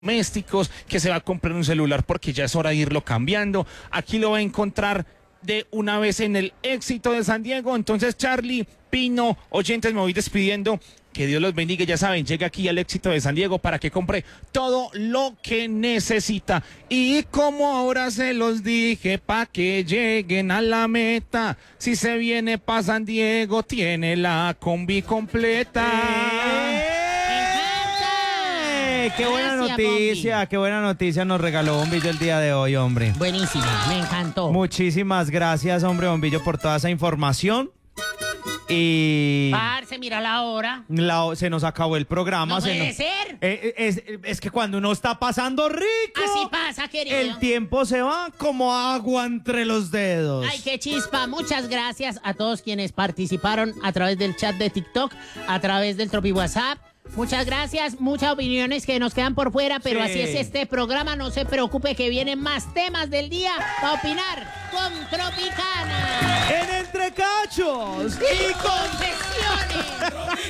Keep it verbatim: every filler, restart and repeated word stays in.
domésticos, que se va a comprar un celular porque ya es hora de irlo cambiando. Aquí lo va a encontrar de una vez en el Éxito de San Diego. Entonces, Charlie, Pino, oyentes, me voy despidiendo. Que Dios los bendiga. Ya saben, llega aquí al Éxito de San Diego para que compre todo lo que necesita. Y como ahora se los dije, pa' que lleguen a la meta, si se viene pa' San Diego, tiene la combi completa. ¡Eh! Qué buena Gracias, noticia, Bombi. qué buena noticia nos regaló Bombillo el día de hoy, hombre. Buenísimo, me encantó. Muchísimas gracias, hombre Bombillo, por toda esa información. Y Parce, mira la hora. la- se nos acabó el programa. No se puede nos- ser. Eh, eh, es, es que cuando uno está pasando rico, Así pasa, querido. el tiempo se va como agua entre los dedos. Ay, qué chispa. Muchas gracias a todos quienes participaron a través del chat de TikTok, a través del Tropi WhatsApp. Muchas gracias, muchas opiniones que nos quedan por fuera, pero Sí. así es este programa. No se preocupe que vienen más temas del día para opinar con Tropicana En Entre Cachos y Confesiones.